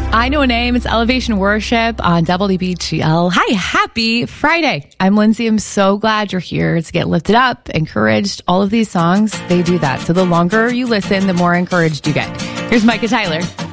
I Know a Name. It's Elevation Worship on WBGL. Hi, happy Friday. I'm Lindsay. I'm so glad you're here to get lifted up, encouraged. All of these songs, they do that. So the longer you listen, the more encouraged you get. Here's Micah Tyler.